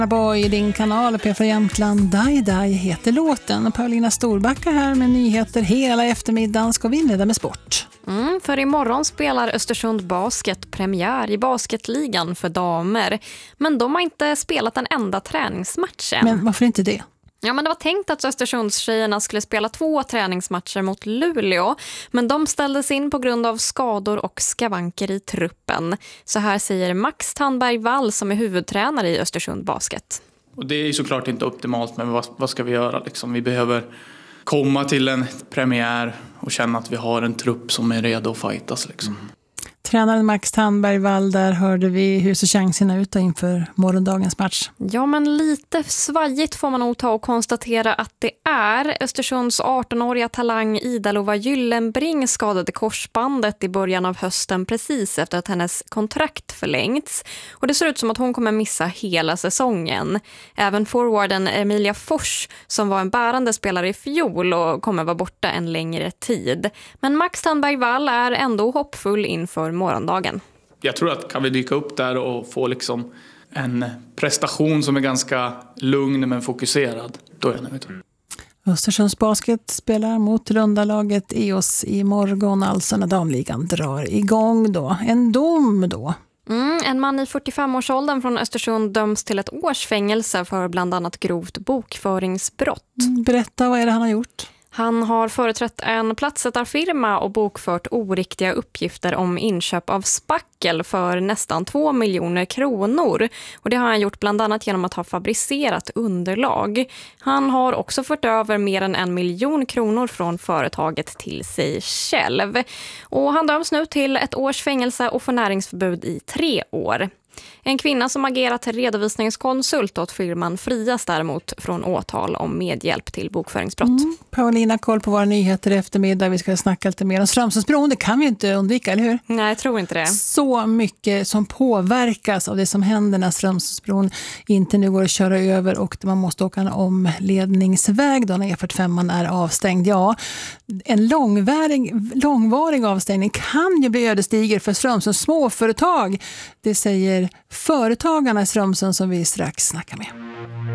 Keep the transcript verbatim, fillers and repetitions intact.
Boy i din kanal, P för Jämtland, Dai Dai heter låten. Paulina Storbacka här med nyheter hela eftermiddagen. Ska vi inleda med sport? Mm, för imorgon spelar Östersund Basket premiär i basketligan för damer. Men de har inte spelat en enda träningsmatch än. Men varför inte det? Ja, men det var tänkt att Östersundstjejerna skulle spela två träningsmatcher mot Luleå, men de ställdes in på grund av skador och skavanker i truppen. Så här säger Max Tandberg Wall som är huvudtränare i Östersund Basket. Och det är ju såklart inte optimalt, men vad, vad ska vi göra? Liksom? Vi behöver komma till en premiär och känna att vi har en trupp som är redo att fightas. Liksom. Mm. Tränaren Max Tandberg Wall, där hörde vi hur ser chanserna ut inför morgondagens match? Ja, men lite svajigt får man nog ta och konstatera att det är. Östersunds arton-åriga talang Ida-Lova Gyllenbring skadade korsbandet i början av hösten precis efter att hennes kontrakt förlängts. Och det ser ut som att hon kommer missa hela säsongen. Även forwarden Emilia Fors som var en bärande spelare i fjol och kommer vara borta en längre tid. Men Max Tandberg Wall är ändå hoppfull inför morgondagen. Jag tror att kan vi dyka upp där och få liksom en prestation som är ganska lugn men fokuserad, då är jag nöjd. Östersunds Basket spelar mot rundalaget E O S i morgon, alltså när damligan drar igång då. En dom då. Mm, en man i fyrtiofem-årsåldern från Östersund döms till ett års fängelse för bland annat grovt bokföringsbrott. Berätta, vad är det han har gjort? Han har företrätt en platsättarfirma och bokfört oriktiga uppgifter om inköp av spackel för nästan två miljoner kronor. Och det har han gjort bland annat genom att ha fabricerat underlag. Han har också fört över mer än en miljon kronor från företaget till sig själv. Och han döms nu till ett års fängelse och får näringsförbud i tre år. En kvinna som agerat redovisningskonsult åt firman frias däremot från åtal om medhjälp till bokföringsbrott. Mm. Paulina, koll på våra nyheter eftermiddag. Vi ska snacka lite mer om Strömsundsbron. Det kan vi inte undvika, eller hur? Nej, jag tror inte det. Så mycket som påverkas av det som händer när Strömsundsbron inte nu går att köra över och man måste åka en omledningsväg då när E fyrtiofem är avstängd. Ja, en långvarig, långvarig avstängning kan ju bli ödesdiger för Strömsunds småföretag. Det säger företagarna i Strömsund som vi strax snackar med.